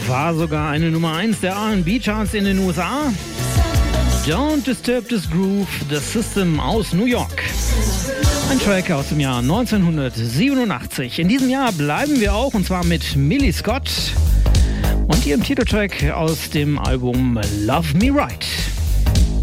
War sogar eine Nummer 1 der R&B-Charts in den USA. Don't Disturb This Groove, The System aus New York. Ein Track aus dem Jahr 1987. In diesem Jahr bleiben wir auch, und zwar mit Millie Scott und ihrem Titeltrack aus dem Album Love Me Right.